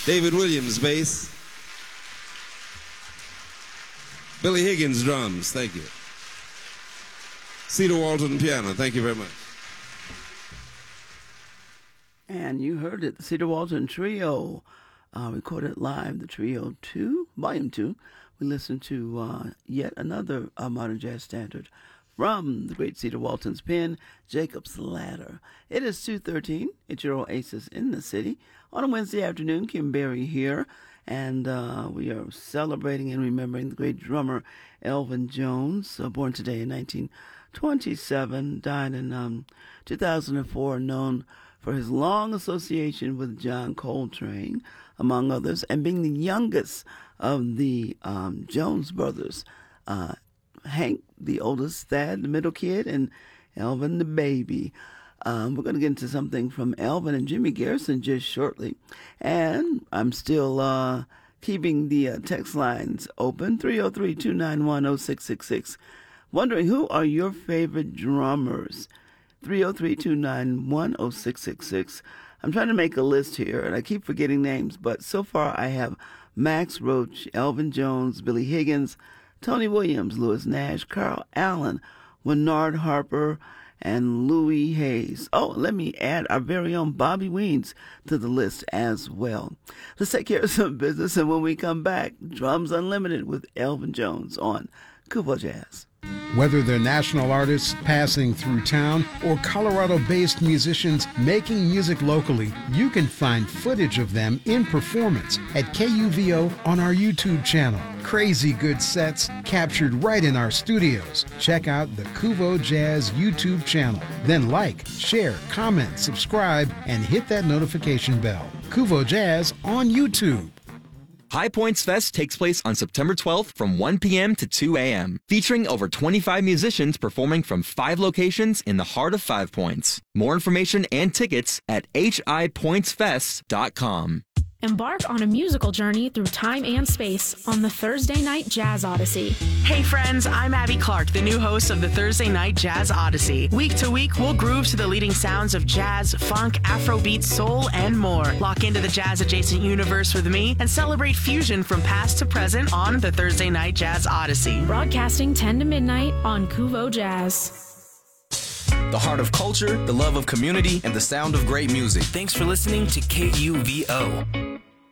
David Williams, bass. Billy Higgins, drums. Thank you. Cedar Walton, piano. Thank you very much. And you heard it, the Cedar Walton Trio, recorded live, the Trio 2, Volume 2. We listened to yet another modern jazz standard from the great Cedar Walton's pen, Jacob's Ladder. It is 2:13 at your Oasis in the City. On a Wednesday afternoon, Kim Berry here, and we are celebrating and remembering the great drummer Elvin Jones, born today in 1927, died in 2004, known for his long association with John Coltrane, among others, and being the youngest of the Jones brothers. Hank, the oldest, Thad, the middle kid, and Elvin, the baby. We're going to get into something from Elvin and Jimmy Garrison just shortly. And I'm still keeping the text lines open, 303-291-0666. Wondering, who are your favorite drummers? 303-291-0666. I'm trying to make a list here, and I keep forgetting names, but so far I have Max Roach, Elvin Jones, Billy Higgins, Tony Williams, Louis Nash, Carl Allen, Winard Harper, and Louis Hayes. Oh, let me add our very own Bobby Weens to the list as well. Let's take care of some business, and when we come back, Drums Unlimited with Elvin Jones on Kuvo Jazz. Whether they're national artists passing through town or Colorado-based musicians making music locally, you can find footage of them in performance at KUVO on our YouTube channel. Crazy good sets captured right in our studios. Check out the Kuvo Jazz YouTube channel. Then like, share, comment, subscribe, and hit that notification bell. Kuvo Jazz on YouTube. High Points Fest takes place on September 12th from 1 p.m. to 2 a.m., featuring over 25 musicians performing from 5 locations in the heart of 5 Points. More information and tickets at hipointsfest.com. Embark on a musical journey through time and space on the Thursday Night Jazz Odyssey. Hey friends, I'm Abby Clark, the new host of the Thursday Night Jazz Odyssey. Week to week, we'll groove to the leading sounds of jazz, funk, Afrobeat, soul, and more. Lock into the jazz-adjacent universe with me and celebrate fusion from past to present on the Thursday Night Jazz Odyssey. Broadcasting 10 to midnight on Kuvo Jazz. The heart of culture, the love of community, and the sound of great music. Thanks for listening to KUVO.